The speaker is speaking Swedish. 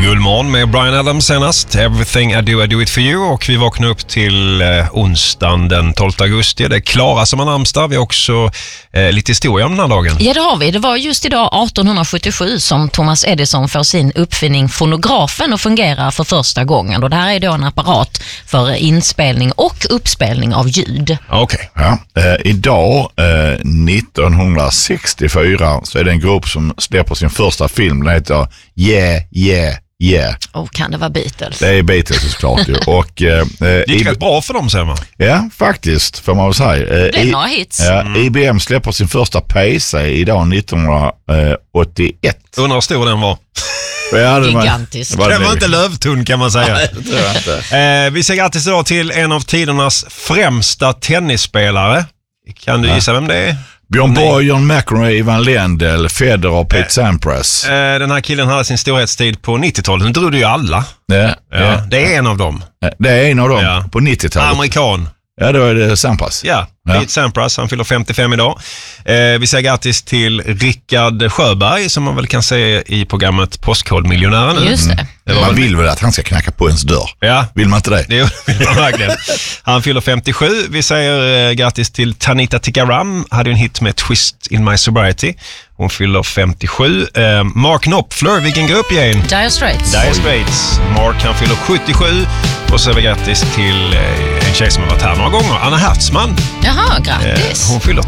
Julmorgon med Bryan Adams senast. Everything I do it for you. Och vi vaknar upp till onsdagen den 12 augusti. Det är Klara som har namnsdag. Vi har också lite historia om den här dagen. Ja, det har vi. Det var just idag 1877 som Thomas Edison får sin uppfinning fonografen att fungera för första gången. Och det här är då en apparat för inspelning och uppspelning av ljud. Okej. Ja, idag 1964 så är det en grupp som släpper sin första film. Den heter Yeah, Yeah, Yeah. Och kan det vara Beatles? Det är Beatles såklart ju. Och, det gick rätt bra för dem, säger man. Ja, faktiskt får man väl säga. Det är några hits. IBM släpper sin första PC idag 1981. Undrar hur stor den var. Gigantisk. Den var inte lövtunn, kan man säga. Nej, det tror jag inte. Vi säger grattis idag till en av tidernas främsta tennisspelare. Kan du gissa vem det är? Björn Borg, John McEnroe, Ivan Lendl, Federer och Pete Sampras. Den här killen hade sin storhetstid på 90-talet. Nu drog du ju alla. Ja. Det är en av dem. Det är en av dem på 90-talet. Amerikan. Ja, då är det Sampras. Ja, Pete Sampras, han fyller 55 idag. Vi säger grattis till Rickard Sjöberg, som man väl kan se i programmet Postkodmiljonären nu. Just det. Man vill väl att han ska knacka på ens dörr. Ja. Vill man inte det? Det vill man verkligen. Han fyller 57. Vi säger grattis till Tanita Tikaram. Hade en hit med Twist in My Sobriety. Hon fyller 57. Mark Knopfler, vilken grupp igen? Dire Straits. Dire Straits. Mark, han fyller 77. Och så är vi grattis till en tjej som har varit här några gånger. Anna Hertzman. Jaha, grattis. Hon fyller